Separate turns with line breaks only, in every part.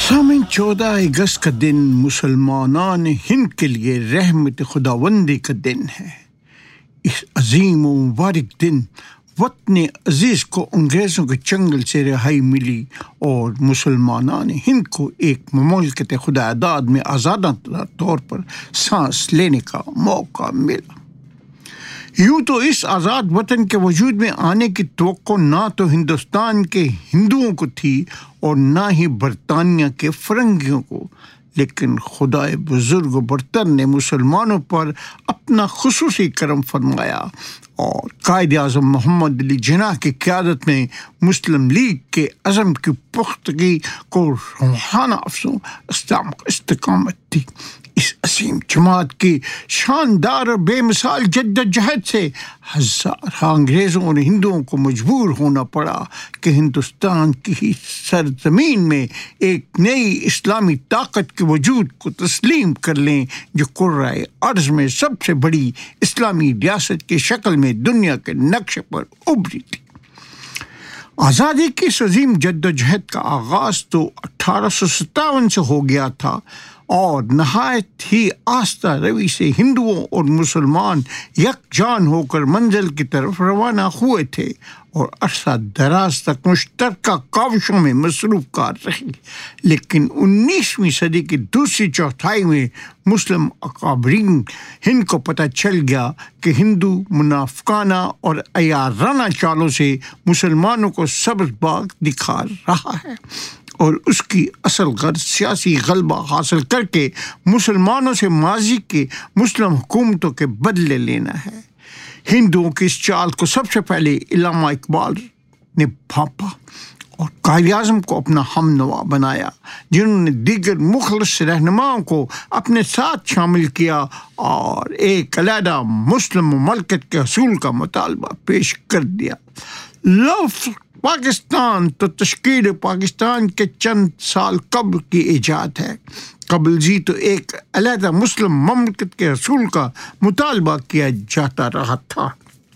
سامعین، 14 اگست کا دن مسلمانان ہند کے لیے رحمت خداوندی کا دن ہے۔ اس عظیم و مبارک دن وطن عزیز کو انگریزوں کے چنگل سے رہائی ملی اور مسلمانان ہند کو ایک مملکت خدا داد میں آزادانہ طور پر سانس لینے کا موقع ملا۔ یوں تو اس آزاد وطن کے وجود میں آنے کی توقع نہ تو ہندوستان کے ہندوؤں کو تھی اور نہ ہی برطانیہ کے فرنگیوں کو، لیکن خدائے بزرگ و برتر نے مسلمانوں پر اپنا خصوصی کرم فرمایا اور قائد اعظم محمد علی جناح کی قیادت میں مسلم لیگ کے عزم کی پختگی کو روحانہ افزوں استقامت دی۔ اس عظیم جماعت کی شاندار اور بے مثال جدوجہد سے ہزارہ انگریزوں اور ہندوؤں کو مجبور ہونا پڑا کہ ہندوستان کی ہی سرزمین میں ایک نئی اسلامی طاقت کے وجود کو تسلیم کر لیں جو قرۂ ارض میں سب سے بڑی اسلامی ریاست کی شکل میں دنیا کے نقشے پر ابھری تھی۔ آزادی کی اس عظیم جدوجہد کا آغاز تو 1857 سے ہو گیا تھا اور نہایت ہی آستہ روی سے ہندوؤں اور مسلمان یکجان ہو کر منزل کی طرف روانہ ہوئے تھے اور عرصہ دراز تک مشترکہ کاوشوں میں مصروف کار رہے، لیکن 19ویں صدی کی دوسری چوتھائی میں مسلم اکابرین ہند کو پتہ چل گیا کہ ہندو منافقانہ اور عیارانہ چالوں سے مسلمانوں کو سبز باغ دکھا رہا ہے اور اس کی اصل غرض سیاسی غلبہ حاصل کر کے مسلمانوں سے ماضی کے مسلم حکومتوں کے بدلے لینا ہے۔ ہندوؤں کی اس چال کو سب سے پہلے علامہ اقبال نے بھانپا اور قائد اعظم کو اپنا ہم نوا بنایا، جنہوں نے دیگر مخلص رہنماؤں کو اپنے ساتھ شامل کیا اور ایک علیحدہ مسلم مملکت کے حصول کا مطالبہ پیش کر دیا۔ لفظ پاکستان تو تشکیل پاکستان کے چند سال قبل کی ایجاد ہے، قبل جی تو ایک علیحدہ مسلم مملکت کے حصول کا مطالبہ کیا جاتا رہا تھا۔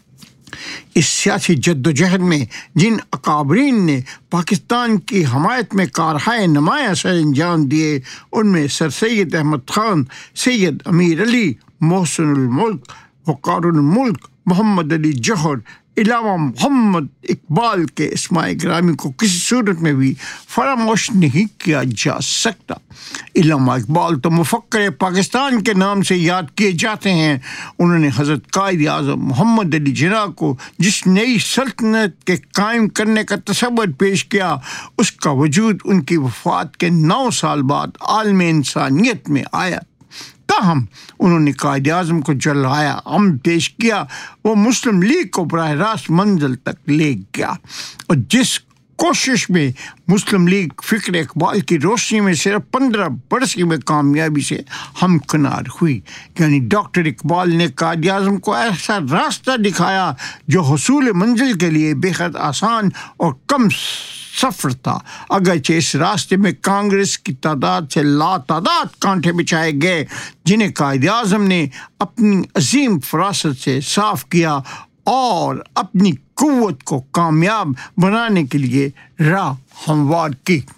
اس سیاسی جدوجہد میں جن اکابرین نے پاکستان کی حمایت میں کارہائے نمایاں سر انجام دیے، ان میں سر سید احمد خان، سید امیر علی، محسن الملک، وقار الملک، محمد علی جوہر، علامہ محمد اقبال کے اسماء گرامی کو کسی صورت میں بھی فراموش نہیں کیا جا سکتا۔ علامہ اقبال تو مفکر پاکستان کے نام سے یاد کیے جاتے ہیں۔ انہوں نے حضرت قائد اعظم محمد علی جناح کو جس نئی سلطنت کے قائم کرنے کا تصور پیش کیا، اس کا وجود ان کی وفات کے 9 سال بعد عالم انسانیت میں آیا۔ تاہم انہوں نے قائد اعظم کو جو لائحہ عمل پیش کیا وہ مسلم لیگ کو براہ راست منزل تک لے گیا، اور جس کوشش میں مسلم لیگ فکر اقبال کی روشنی میں صرف 15 برس میں کامیابی سے ہمکنار ہوئی، یعنی ڈاکٹر اقبال نے قائد اعظم کو ایسا راستہ دکھایا جو حصول منزل کے لیے بے حد آسان اور کم سفر تھا۔ اگرچہ اس راستے میں کانگریس کی تعداد سے لاتعداد کانٹے بچھائے گئے، جنہیں قائد اعظم نے اپنی عظیم فراست سے صاف کیا اور اپنی قوت کو کامیاب بنانے کے لیے راہ ہموار کی۔